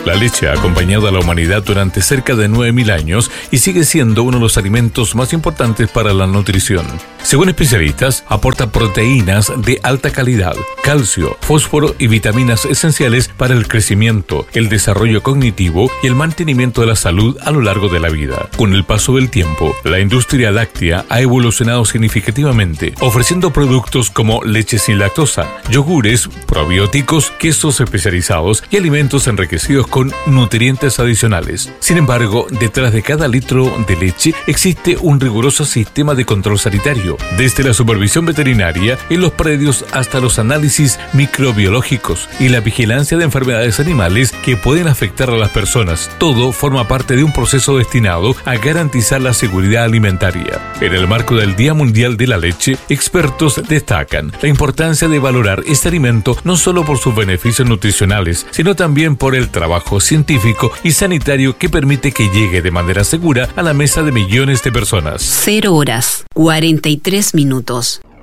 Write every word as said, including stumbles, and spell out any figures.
La leche ha acompañado a la humanidad durante cerca de nueve mil años y sigue siendo uno de los alimentos más importantes para la nutrición. Según especialistas, aporta proteínas de alta calidad, calcio, fósforo y vitaminas esenciales para el crecimiento, el desarrollo cognitivo y el mantenimiento de la salud a lo largo de la vida. Con el paso del tiempo, la industria láctea ha evolucionado significativamente, ofreciendo productos como leche sin lactosa, yogures, probióticos, quesos especializados y alimentos enriquecidos con nutrientes adicionales. Sin embargo, detrás de cada litro de leche existe un riguroso sistema de control sanitario, desde la supervisión veterinaria en los predios hasta los análisis microbiológicos y la vigilancia de enfermedades animales que pueden afectar a las personas. Todo forma parte de un proceso destinado a garantizar la seguridad alimentaria. En el marco del Día Mundial de la Leche, expertos destacan la importancia de valorar este alimento no solo por sus beneficios nutricionales, sino también por el trabajo científico y sanitario que permite que llegue de manera segura a la mesa de millones de personas. Cero horas, cuarenta y tres minutos.